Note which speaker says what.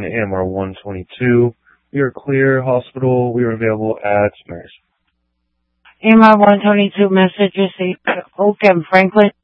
Speaker 1: on AMR 122. We are clear. Hospital, we are available at Mary's.
Speaker 2: AMR 122 message received Oak and Franklin.